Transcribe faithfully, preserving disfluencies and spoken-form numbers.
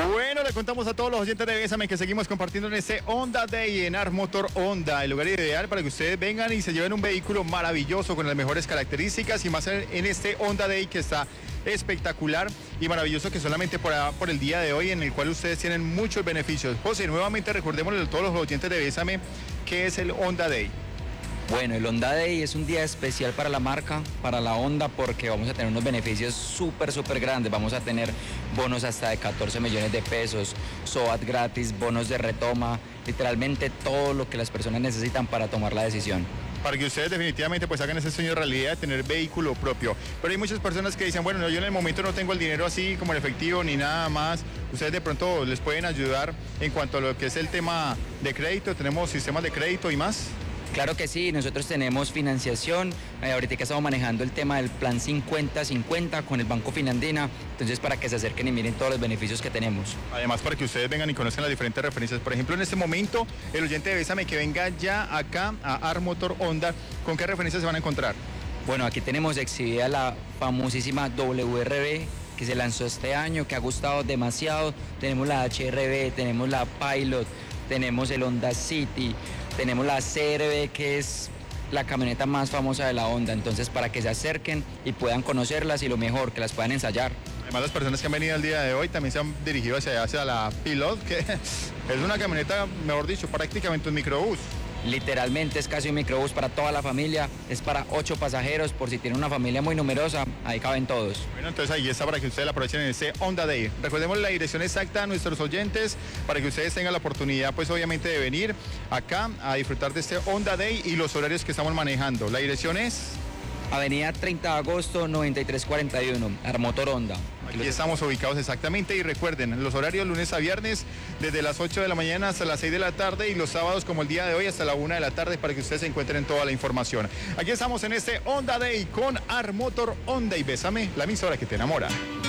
Bueno, le contamos a todos los oyentes de Bésame que seguimos compartiendo en este Honda Day en Armotor Honda, el lugar ideal para que ustedes vengan y se lleven un vehículo maravilloso con las mejores características y más en, en este Honda Day que está espectacular y maravilloso, que solamente por, por el día de hoy, en el cual ustedes tienen muchos beneficios. José, nuevamente recordémosle a todos los oyentes de Bésame qué es el Honda Day. Bueno, el Honda Day es un día especial para la marca, para la Honda, porque vamos a tener unos beneficios súper, súper grandes. Vamos a tener bonos hasta de catorce millones de pesos, SOAT gratis, bonos de retoma, literalmente todo lo que las personas necesitan para tomar la decisión. Para que ustedes definitivamente pues hagan ese sueño de realidad de tener vehículo propio. Pero hay muchas personas que dicen, bueno, yo en el momento no tengo el dinero así como en efectivo ni nada más. Ustedes de pronto les pueden ayudar en cuanto a lo que es el tema de crédito. Tenemos sistemas de crédito y más. Claro que sí, nosotros tenemos financiación, eh, ahorita estamos manejando el tema del plan cincuenta cincuenta con el Banco Finandina, entonces para que se acerquen y miren todos los beneficios que tenemos. Además para que ustedes vengan y conozcan las diferentes referencias, por ejemplo en este momento el oyente de Bésame que venga ya acá a Armotor Honda, ¿con qué referencias se van a encontrar? Bueno, aquí tenemos exhibida la famosísima W R B que se lanzó este año, que ha gustado demasiado, tenemos la H R B, tenemos la Pilot, tenemos el Honda City, tenemos la C R V, que es la camioneta más famosa de la Honda, entonces para que se acerquen y puedan conocerlas y lo mejor, que las puedan ensayar. Además las personas que han venido el día de hoy también se han dirigido hacia, hacia la Pilot, que es una camioneta, mejor dicho, prácticamente un microbús. Literalmente es casi un microbús para toda la familia, es para ocho pasajeros, por si tienen una familia muy numerosa, ahí caben todos. Bueno, entonces ahí está para que ustedes la aprovechen en este Honda Day. Recordemos la dirección exacta a nuestros oyentes para que ustedes tengan la oportunidad, pues obviamente, de venir acá a disfrutar de este Honda Day y los horarios que estamos manejando. La dirección es Avenida treinta de agosto, noventa y tres cuarenta y uno, Armotor Honda. Aquí estamos ubicados exactamente y recuerden, los horarios lunes a viernes desde las ocho de la mañana hasta las seis de la tarde y los sábados como el día de hoy hasta la una de la tarde para que ustedes encuentren toda la información. Aquí estamos en este Honda Day con Armotor Honda y Bésame, la emisora que te enamora.